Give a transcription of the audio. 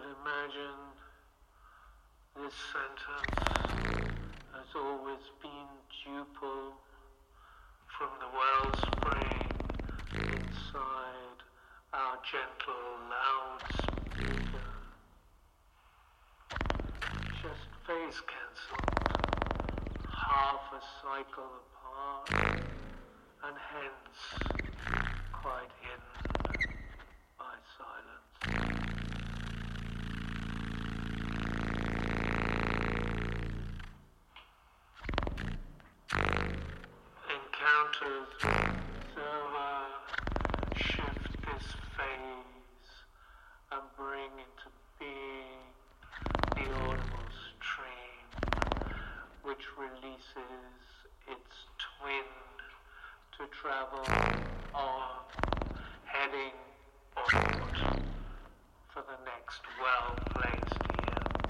But imagine this sentence has always been duple from the wellspring inside our gentle loudspeaker. Just phase cancelled, half a cycle apart, and hence quite hidden by silence. Encounters with observer shift this phase and bring into being the audible stream, which releases its twin to travel on, heading onward for the next well-placed